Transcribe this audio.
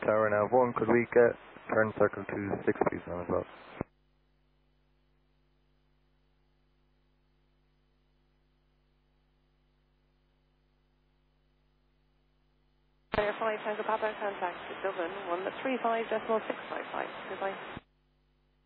Tower now 1, could we get turn circle to 6 please now as well? Air 5 Tango Papa, contact Dublin 135.655. Goodbye.